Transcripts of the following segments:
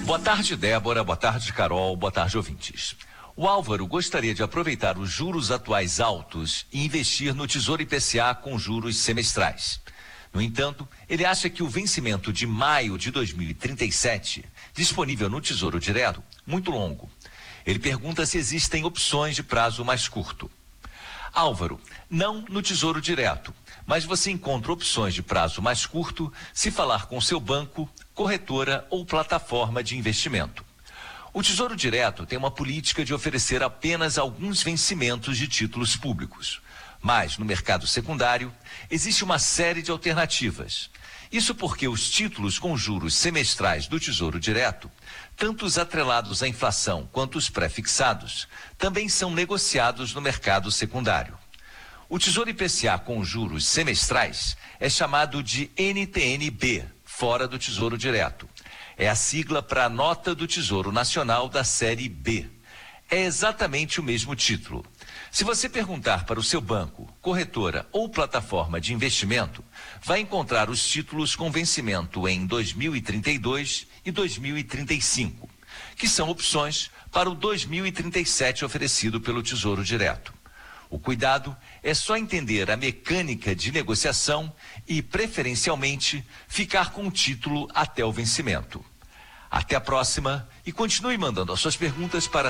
Boa tarde, Débora. Boa tarde, Carol. Boa tarde, ouvintes. O Álvaro gostaria de aproveitar os juros atuais altos e investir no Tesouro IPCA com juros semestrais. No entanto, ele acha que o vencimento de maio de 2037, disponível no Tesouro Direto, muito longo. Ele pergunta se existem opções de prazo mais curto. Álvaro, não no Tesouro Direto, mas você encontra opções de prazo mais curto se falar com seu banco, corretora ou plataforma de investimento. O Tesouro Direto tem uma política de oferecer apenas alguns vencimentos de títulos públicos. Mas, no mercado secundário, existe uma série de alternativas. Isso porque os títulos com juros semestrais do Tesouro Direto, tanto os atrelados à inflação quanto os pré-fixados, também são negociados no mercado secundário. O Tesouro IPCA com juros semestrais é chamado de NTN-B, fora do Tesouro Direto. É a sigla para a Nota do Tesouro Nacional da série B. É exatamente o mesmo título. Se você perguntar para o seu banco, corretora ou plataforma de investimento, vai encontrar os títulos com vencimento em 2032 e 2035, que são opções para o 2037 oferecido pelo Tesouro Direto. O cuidado é só entender a mecânica de negociação e, preferencialmente, ficar com o título até o vencimento. Até a próxima e continue mandando as suas perguntas para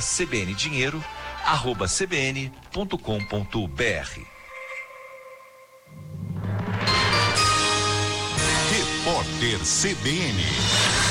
cbndinheiro@cbn.com.br. Repórter CBN.